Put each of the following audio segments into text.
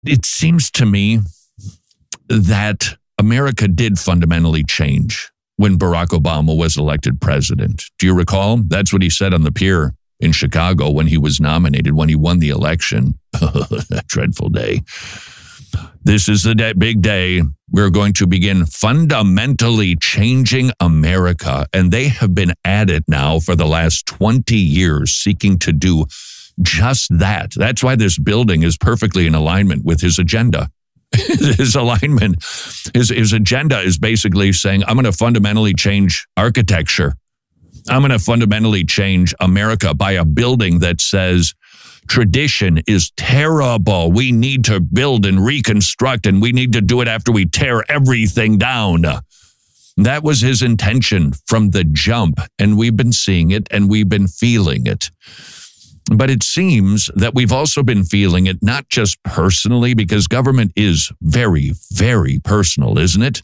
It seems to me that America did fundamentally change when Barack Obama was elected president. Do you recall? That's what he said on the pier in Chicago when he was nominated, when he won the election. That dreadful day. This is the big day. We're going to begin fundamentally changing America. And they have been at it now for the last 20 years, seeking to do just that. That's why this building is perfectly in alignment with his agenda. His alignment, his agenda is basically saying, I'm going to fundamentally change architecture. I'm going to fundamentally change America by a building that says tradition is terrible. We need to build and reconstruct, and we need to do it after we tear everything down. That was his intention from the jump, and we've been seeing it and we've been feeling it. But it seems that we've also been feeling it not just personally, because government is very, very personal, isn't it?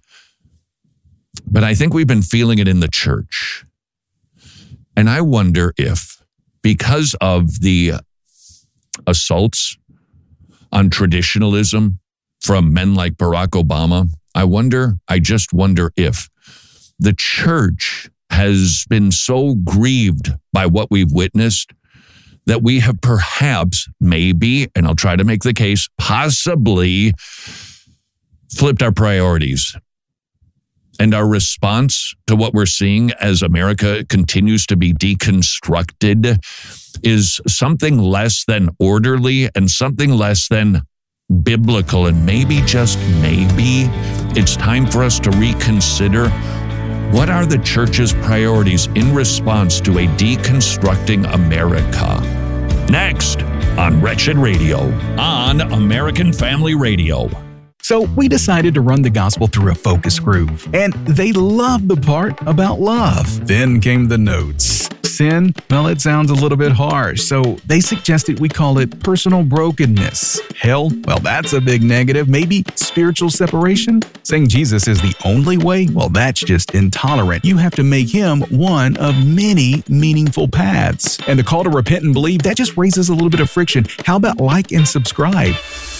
But I think we've been feeling it in the church. And I wonder if, because of the assaults on traditionalism from men like Barack Obama, I just wonder if the church has been so grieved by what we've witnessed that we have perhaps, maybe, and I'll try to make the case, possibly flipped our priorities. And our response to what we're seeing as America continues to be deconstructed is something less than orderly and something less than biblical. And maybe, just maybe, it's time for us to reconsider what are the church's priorities in response to a deconstructing America. Next on Wretched Radio on American Family Radio. So we decided to run the gospel through a focus group, and they loved the part about love. Then came the notes. Sin, well, it sounds a little bit harsh, so they suggested we call it personal brokenness. Hell, well, that's a big negative. Maybe spiritual separation? Saying Jesus is the only way? Well, that's just intolerant. You have to make him one of many meaningful paths. And the call to repent and believe, that just raises a little bit of friction. How about like and subscribe?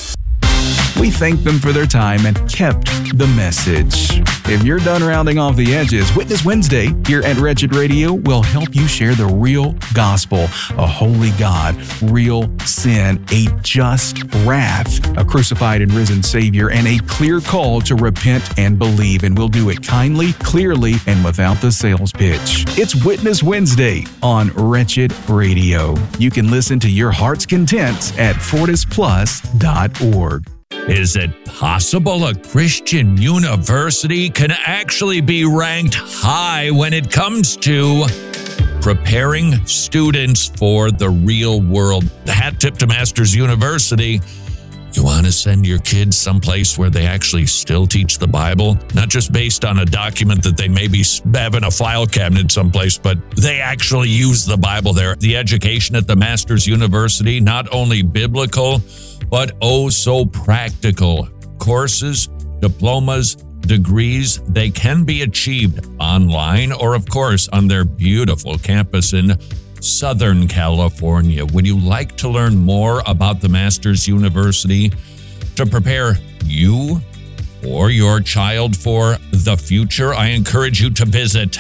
We thanked them for their time and kept the message. If you're done rounding off the edges, Witness Wednesday here at Wretched Radio will help you share the real gospel, a holy God, real sin, a just wrath, a crucified and risen Savior, and a clear call to repent and believe. And we'll do it kindly, clearly, and without the sales pitch. It's Witness Wednesday on Wretched Radio. You can listen to your heart's content at FortisPlus.org. Is it possible a Christian university can actually be ranked high when it comes to preparing students for the real world? The hat tip to Masters University. You want to send your kids someplace where they actually still teach the Bible? Not just based on a document that they maybe have in a file cabinet someplace, but they actually use the Bible there. The education at the Masters University, not only biblical, but oh so practical. Courses, diplomas, degrees, they can be achieved online or, of course, on their beautiful campus in Southern California. Would you like to learn more about the Masters University to prepare you or your child for the future? I encourage you to visit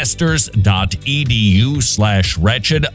masters.edu/wretched,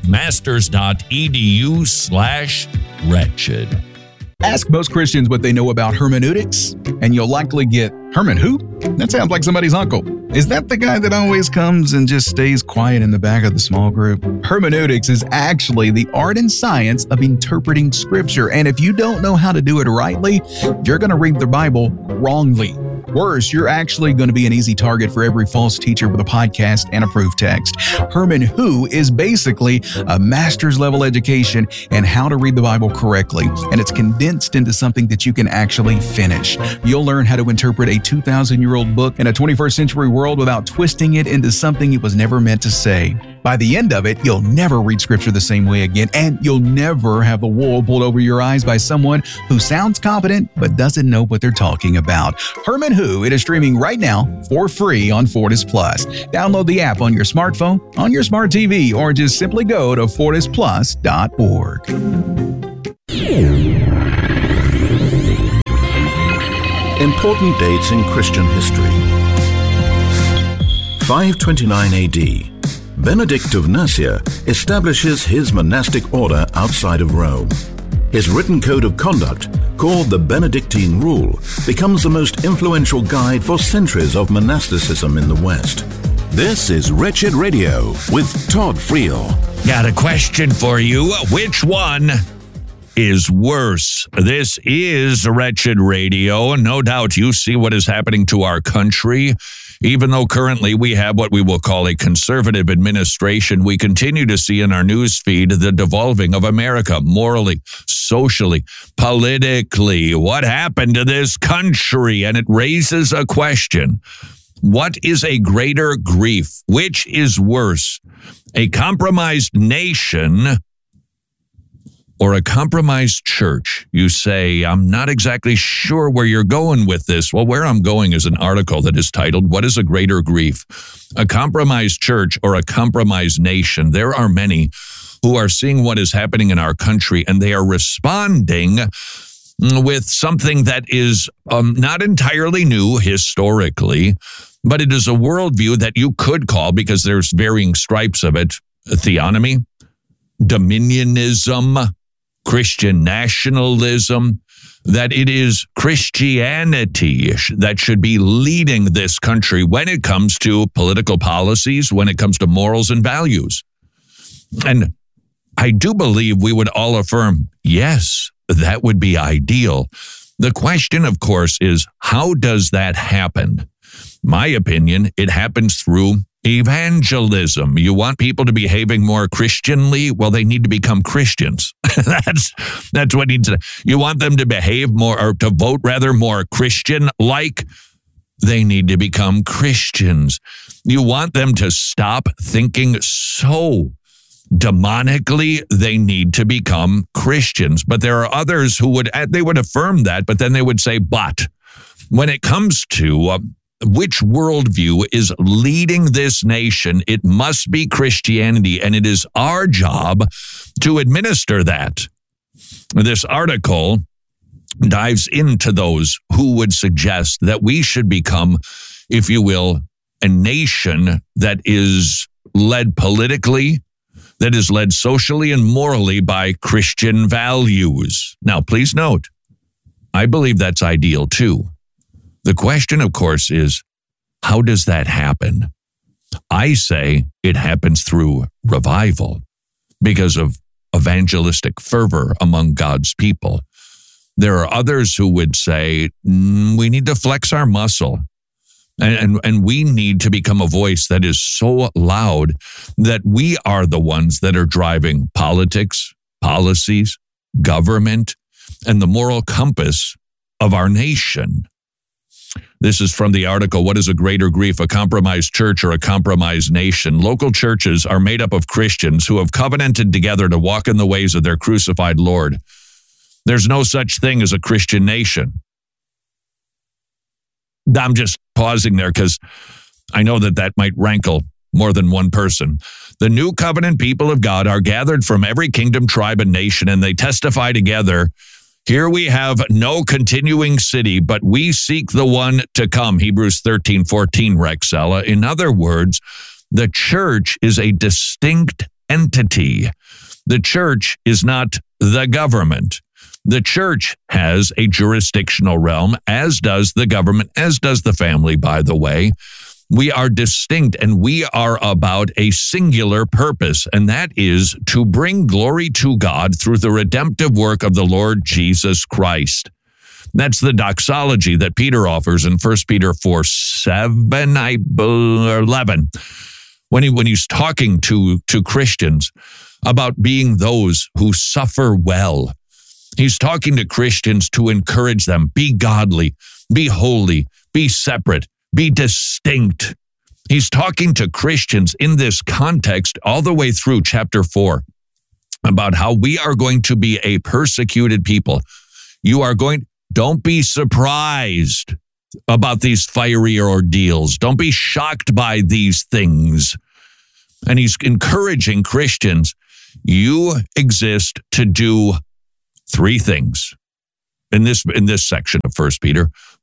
masters.edu/wretched. Ask most Christians what they know about hermeneutics, and you'll likely get, Herman who? That sounds like somebody's uncle. Is that the guy that always comes and just stays quiet in the back of the small group? Hermeneutics is actually the art and science of interpreting Scripture, and if you don't know how to do it rightly, you're going to read the Bible wrongly. Worse, you're actually going to be an easy target for every false teacher with a podcast and a proof text. Herman Who is basically a master's level education in how to read the Bible correctly, and it's condensed into something that you can actually finish. You'll learn how to interpret a 2,000-year-old book in a 21st century world without twisting it into something it was never meant to say. By the end of it, you'll never read Scripture the same way again, and you'll never have the wool pulled over your eyes by someone who sounds competent but doesn't know what they're talking about. Herman Who, it is streaming right now for free on Fortis Plus. Download the app on your smartphone, on your smart TV, or just simply go to FortisPlus.org. Important dates in Christian history. 529 AD. Benedict of Nursia establishes his monastic order outside of Rome. His written code of conduct, called the Benedictine Rule, becomes the most influential guide for centuries of monasticism in the West. This is Wretched Radio with Todd Friel. Got a question for you. Which one is worse? This is Wretched Radio. No doubt you see what is happening to our country. Even though currently we have what we will call a conservative administration, we continue to see in our news feed the devolving of America morally, socially, politically. What happened to this country? And it raises a question. What is a greater grief? Which is worse? A compromised nation or a compromised church? You say, I'm not exactly sure where you're going with this. Well, where I'm going is an article that is titled, What is a Greater Grief? A compromised church or a compromised nation? There are many who are seeing what is happening in our country, and they are responding with something that is not entirely new historically, but it is a worldview that you could call, because there's varying stripes of it, theonomy, dominionism, Christian nationalism, that it is Christianity that should be leading this country when it comes to political policies, when it comes to morals and values. And I do believe we would all affirm, yes, that would be ideal. The question, of course, is how does that happen? My opinion, it happens through evangelism. You want people to behaving more Christianly? Well, they need to become Christians. That's what needs to. You want them to behave more, or to vote rather, more Christian-like? They need to become Christians. You want them to stop thinking so demonically? They need to become Christians. But there are others who would affirm that, but then they would say, but when it comes to which worldview is leading this nation, it must be Christianity, and it is our job to administer that. This article dives into those who would suggest that we should become, if you will, a nation that is led politically, that is led socially and morally by Christian values. Now, please note, I believe that's ideal too. The question, of course, is how does that happen? I say it happens through revival because of evangelistic fervor among God's people. There are others who would say we need to flex our muscle and we need to become a voice that is so loud that we are the ones that are driving politics, policies, government, and the moral compass of our nation. This is from the article, What is a Greater Grief, a Compromised Church or a Compromised Nation? Local churches are made up of Christians who have covenanted together to walk in the ways of their crucified Lord. There's no such thing as a Christian nation. I'm just pausing there because I know that might rankle more than one person. The new covenant people of God are gathered from every kingdom, tribe, and nation, and they testify together. Here we have no continuing city, but we seek the one to come. Hebrews 13:14, Rexella. In other words, the church is a distinct entity. The church is not the government. The church has a jurisdictional realm, as does the government, as does the family, by the way. We are distinct, and we are about a singular purpose, and that is to bring glory to God through the redemptive work of the Lord Jesus Christ. That's the doxology that Peter offers in 1 Peter 4:7, 11, when he's talking to Christians about being those who suffer well. He's talking to Christians to encourage them, be godly, be holy, be separate, be distinct. He's talking to Christians in this context all the way through chapter 4 about how we are going to be a persecuted people. Don't be surprised about these fiery ordeals. Don't be shocked by these things. And he's encouraging Christians, you exist to do three things in this section of 1 Peter.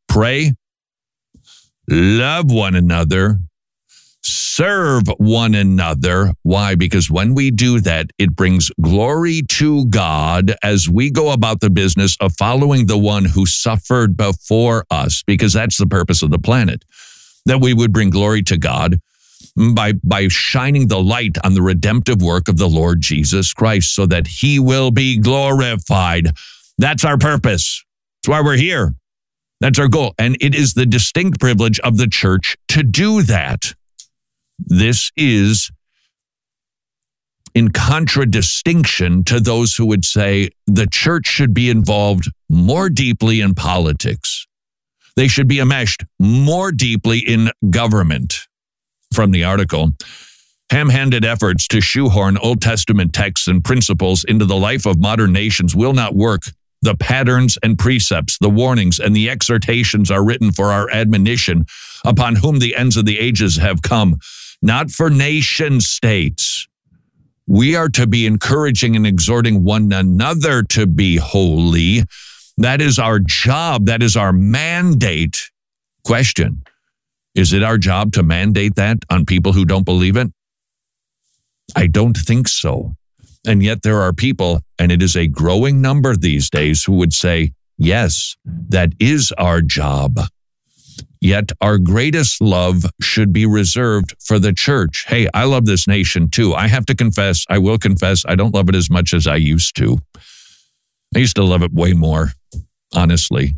Pray, love one another, serve one another. Why? Because when we do that, it brings glory to God as we go about the business of following the one who suffered before us, because that's the purpose of the planet, that we would bring glory to God by shining the light on the redemptive work of the Lord Jesus Christ so that he will be glorified. That's our purpose. That's why we're here. That's our goal. And it is the distinct privilege of the church to do that. This is in contradistinction to those who would say the church should be involved more deeply in politics. They should be enmeshed more deeply in government. From the article, ham-handed efforts to shoehorn Old Testament texts and principles into the life of modern nations will not work. The patterns and precepts, the warnings and the exhortations are written for our admonition, upon whom the ends of the ages have come, not for nation states. We are to be encouraging and exhorting one another to be holy. That is our job. That is our mandate. Question: is it our job to mandate that on people who don't believe it? I don't think so. And yet there are people, and it is a growing number these days, who would say, yes, that is our job. Yet our greatest love should be reserved for the church. Hey, I love this nation too. I have to confess, I will confess, I don't love it as much as I used to. I used to love it way more, honestly.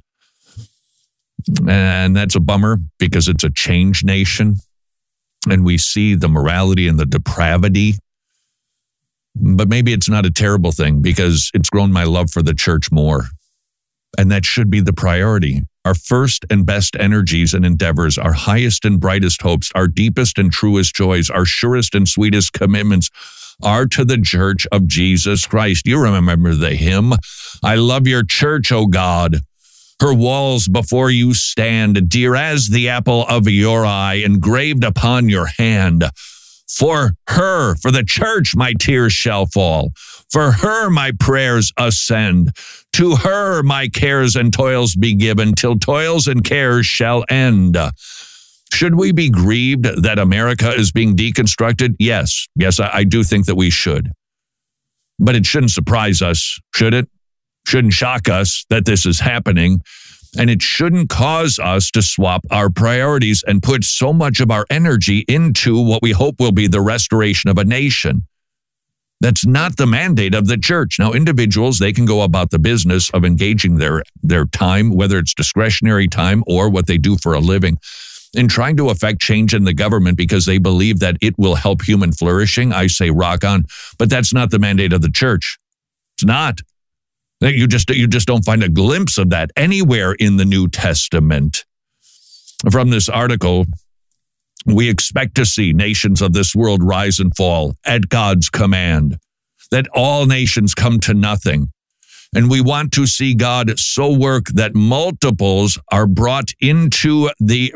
And that's a bummer because it's a changed nation. And we see the morality and the depravity. But maybe it's not a terrible thing because it's grown my love for the church more. And that should be the priority. Our first and best energies and endeavors, our highest and brightest hopes, our deepest and truest joys, our surest and sweetest commitments are to the church of Jesus Christ. You remember the hymn, I love your church, O God. Her walls before you stand, dear as the apple of your eye, engraved upon your hand. For her, for the church, my tears shall fall. For her, my prayers ascend. To her, my cares and toils be given, till toils and cares shall end. Should we be grieved that America is being deconstructed? Yes. Yes, I do think that we should. But it shouldn't surprise us, should it? Shouldn't shock us that this is happening. And it shouldn't cause us to swap our priorities and put so much of our energy into what we hope will be the restoration of a nation. That's not the mandate of the church. Now, individuals, they can go about the business of engaging their time, whether it's discretionary time or what they do for a living, in trying to affect change in the government because they believe that it will help human flourishing. I say rock on, but that's not the mandate of the church. It's not. You just don't find a glimpse of that anywhere in the New Testament. From this article, we expect to see nations of this world rise and fall at God's command, that all nations come to nothing. And we want to see God so work that multitudes are brought into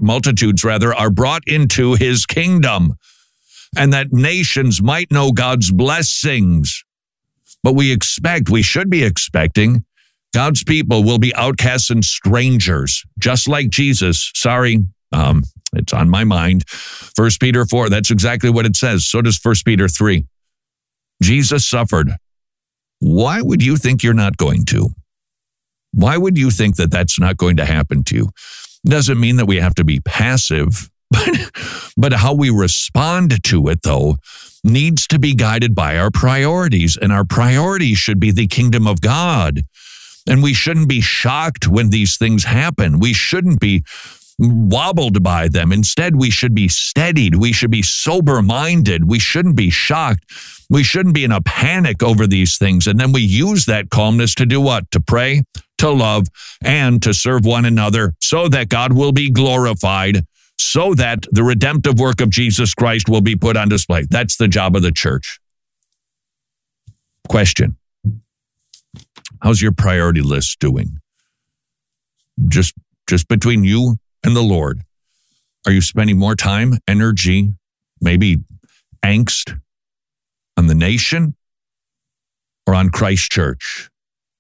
his kingdom, and that nations might know God's blessings. But we should be expecting, God's people will be outcasts and strangers, just like Jesus. Sorry, it's on my mind. 1 Peter 4, that's exactly what it says. So does 1 Peter 3. Jesus suffered. Why would you think you're not going to? Why would you think that that's not going to happen to you? Doesn't mean that we have to be passive, but how we respond to it, though, needs to be guided by our priorities, and our priorities should be the kingdom of God. And we shouldn't be shocked when these things happen. We shouldn't be wobbled by them. Instead, we should be steadied. We should be sober-minded. We shouldn't be shocked. We shouldn't be in a panic over these things. And then we use that calmness to do what? To pray, to love, and to serve one another so that God will be glorified, so that the redemptive work of Jesus Christ will be put on display. That's the job of the church. Question: how's your priority list doing? Just between you and the Lord. Are you spending more time, energy, maybe angst on the nation or on Christ Church?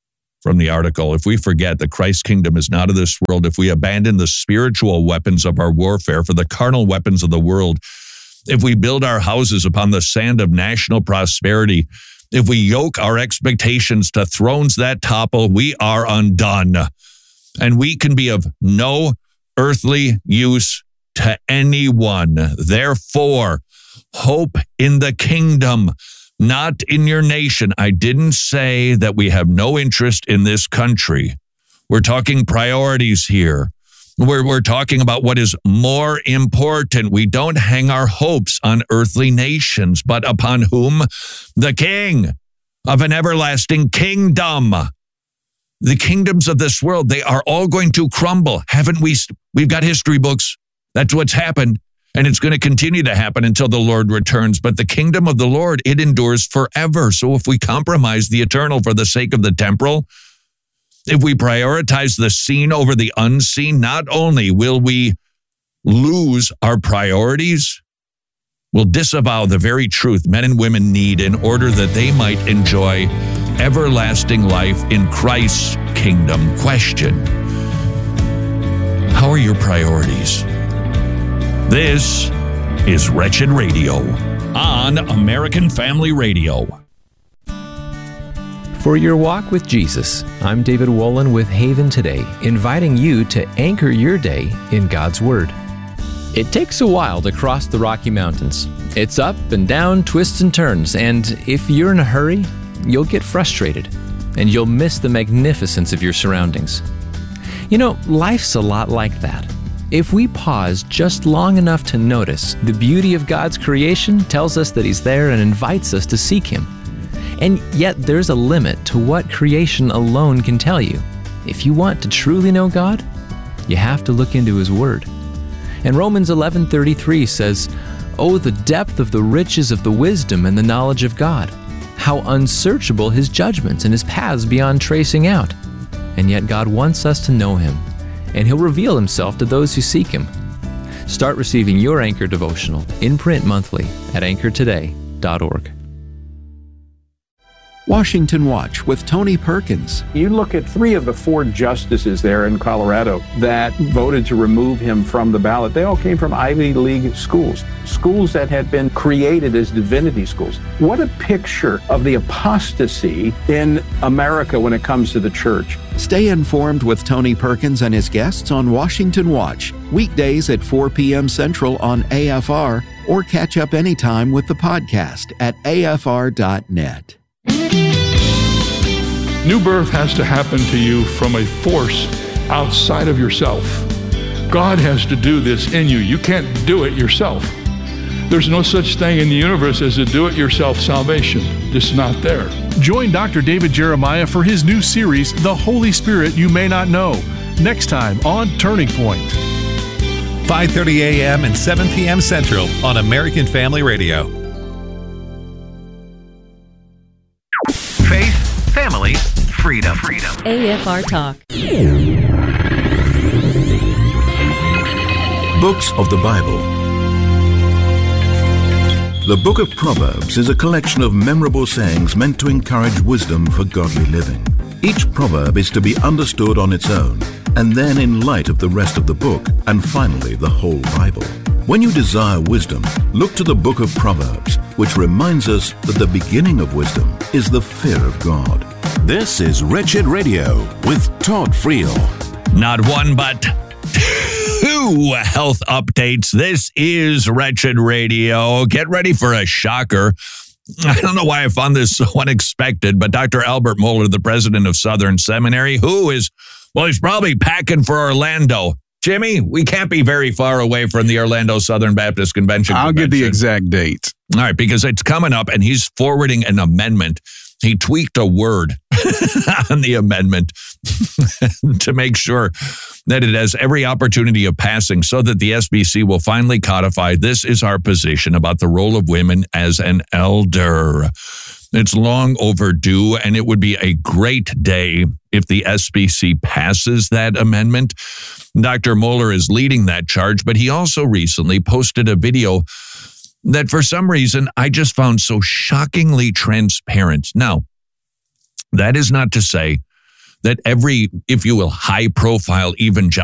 from the article, if we forget that Christ's kingdom is not of this world, if we abandon the spiritual weapons of our warfare for the carnal weapons of the world, if we build our houses upon the sand of national prosperity, if we yoke our expectations to thrones that topple, we are undone. And we can be of no earthly use to anyone. Therefore, hope in the kingdom, not in your nation. I didn't say that we have no interest in this country. We're talking priorities here. We're talking about what is more important. We don't hang our hopes on earthly nations, but upon whom? The King of an everlasting kingdom. The kingdoms of this world, they are all going to crumble. Haven't we? We've got history books. That's what's happened. And it's going to continue to happen until the Lord returns. But the kingdom of the Lord, it endures forever. So if we compromise the eternal for the sake of the temporal, if we prioritize the seen over the unseen, not only will we lose our priorities, we'll disavow the very truth men and women need in order that they might enjoy everlasting life in Christ's kingdom. Question: how are your priorities? This is Wretched Radio on American Family Radio. For your walk with Jesus, I'm David Wolin with Haven Today, inviting you to anchor your day in God's Word. It takes a while to cross the Rocky Mountains. It's up and down, twists and turns, and if you're in a hurry, you'll get frustrated, and you'll miss the magnificence of your surroundings. You know, life's a lot like that. If we pause just long enough to notice, the beauty of God's creation tells us that He's there and invites us to seek Him. And yet there's a limit to what creation alone can tell you. If you want to truly know God, you have to look into His Word. And Romans 11:33 says, "Oh, the depth of the riches of the wisdom and the knowledge of God! How unsearchable His judgments and His paths beyond tracing out! And yet God wants us to know Him, and He'll reveal Himself to those who seek Him." Start receiving your Anchor devotional in print monthly at anchortoday.org. Washington Watch with Tony Perkins. You look at 3 of the 4 justices there in Colorado that voted to remove him from the ballot. They all came from Ivy League schools that had been created as divinity schools. What a picture of the apostasy in America when it comes to the church. Stay informed with Tony Perkins and his guests on Washington Watch, weekdays at 4 p.m. Central on AFR, or catch up anytime with the podcast at afr.net. New birth has to happen to you from a force outside of yourself. God has to do this in you. You can't do it yourself. There's no such thing in the universe as a do-it-yourself salvation. It's not there. Join Dr. David Jeremiah for his new series, The Holy Spirit You May Not Know, next time on Turning Point. 5:30 a.m. and 7 p.m. Central on American Family Radio. Faith, family, freedom. AFR Talk. Books of the Bible. The Book of Proverbs is a collection of memorable sayings meant to encourage wisdom for godly living. Each proverb is to be understood on its own, and then in light of the rest of the book, and finally the whole Bible. When you desire wisdom, look to the Book of Proverbs, which reminds us that the beginning of wisdom is the fear of God. This is Wretched Radio with Todd Friel. Not one, but 2 health updates. This is Wretched Radio. Get ready for a shocker. I don't know why I found this so unexpected, but Dr. Albert Mohler, the president of Southern Seminary, he's probably packing for Orlando. Jimmy, we can't be very far away from the Orlando Southern Baptist Convention. I'll give the exact date. All right, because it's coming up, and he's forwarding an amendment. He tweaked a word on the amendment to make sure that it has every opportunity of passing so that the SBC will finally codify, this is our position about the role of women as an elder. It's long overdue, and it would be a great day if the SBC passes that amendment. Dr. Mohler is leading that charge, but he also recently posted a video that for some reason I just found so shockingly transparent. Now, that is not to say that every, if you will, high profile evangelical